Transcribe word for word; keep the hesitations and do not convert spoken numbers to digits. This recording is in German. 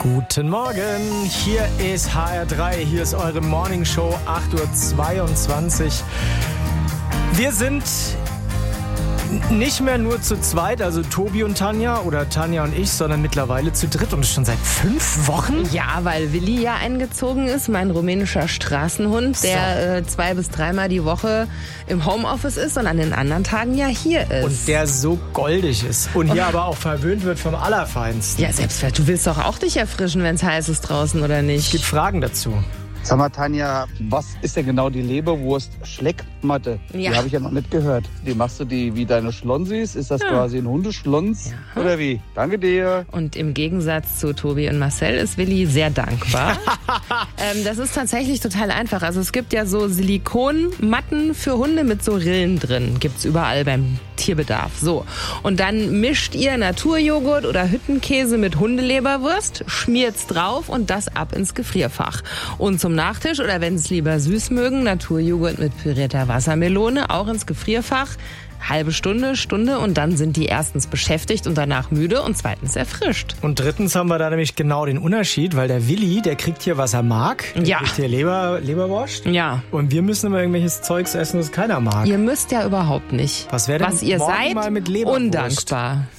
Guten Morgen, hier ist H R drei, hier ist eure Morning Show, acht Uhr zweiundzwanzig. Wir sind nicht mehr nur zu zweit, also Tobi und Tanja oder Tanja und ich, sondern mittlerweile zu dritt und schon seit fünf Wochen. Ja, weil Willi ja eingezogen ist, mein rumänischer Straßenhund, der so. äh, zwei bis dreimal die Woche im Homeoffice ist und an den anderen Tagen ja hier ist. Und der so goldig ist und hier oh. aber auch verwöhnt wird vom Allerfeinsten. Ja, selbst du willst doch auch dich erfrischen, wenn es heiß ist draußen, oder nicht? Es gibt Fragen dazu. Sag mal, Tanja, was ist denn genau die Leberwurst-Schleckmatte? Ja. Die habe ich ja noch nicht gehört. Die machst du die wie deine Schlonsis? Ist das ja. quasi ein Hundeschlons? Ja. Oder wie? Danke dir. Und im Gegensatz zu Tobi und Marcel ist Willi sehr dankbar. ähm, das ist tatsächlich total einfach. Also es gibt ja so Silikonmatten für Hunde mit so Rillen drin. Gibt's überall beim Tierbedarf. So. Und dann mischt ihr Naturjoghurt oder Hüttenkäse mit Hundeleberwurst, schmiert's drauf und das ab ins Gefrierfach. Und zum Nachtisch oder wenn es lieber süß mögen, Naturjoghurt mit pürierter Wassermelone, auch ins Gefrierfach. Halbe Stunde, Stunde und dann sind die erstens beschäftigt und danach müde und zweitens erfrischt. Und drittens haben wir da nämlich genau den Unterschied, weil der Willi, der kriegt hier, was er mag. Der ja. kriegt hier Leber, Leberwurst. Ja. Und wir müssen immer irgendwelches Zeugs essen, das keiner mag. Ihr müsst ja überhaupt nicht. Was wäre denn was ihr morgen seid, mal mit Leberwurst? Undankbar.